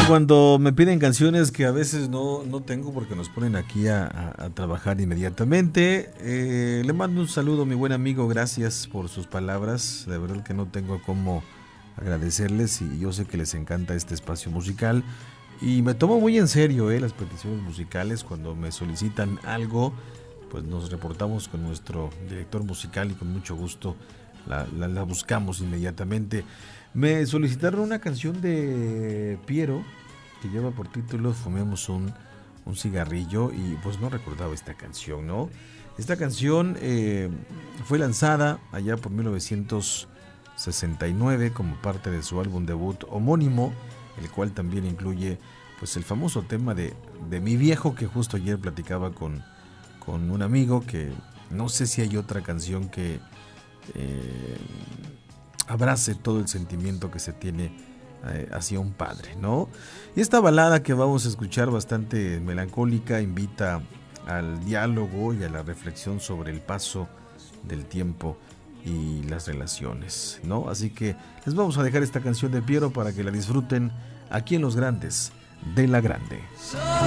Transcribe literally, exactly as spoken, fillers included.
cuando me piden canciones que a veces no, no tengo porque nos ponen aquí a, a, a trabajar inmediatamente. Eh, le mando un saludo a mi buen amigo, gracias por sus palabras. De verdad que no tengo cómo agradecerles y yo sé que les encanta este espacio musical. Y me tomo muy en serio eh, las peticiones musicales. Cuando me solicitan algo, pues nos reportamos con nuestro director musical y con mucho gusto la, la, la buscamos inmediatamente. Me solicitaron una canción de Piero que lleva por título Fumemos un, un cigarrillo y pues no recordaba esta canción, ¿no? Esta canción eh, fue lanzada allá por mil novecientos sesenta y nueve como parte de su álbum debut homónimo, el cual también incluye pues el famoso tema de, de Mi Viejo, que justo ayer platicaba con, con un amigo, que no sé si hay otra canción que eh, abrace todo el sentimiento que se tiene eh, hacia un padre, ¿no? Y esta balada que vamos a escuchar, bastante melancólica, invita al diálogo y a la reflexión sobre el paso del tiempo y las relaciones, ¿no? Así que les vamos a dejar esta canción de Piero para que la disfruten aquí en Los Grandes de la Grande.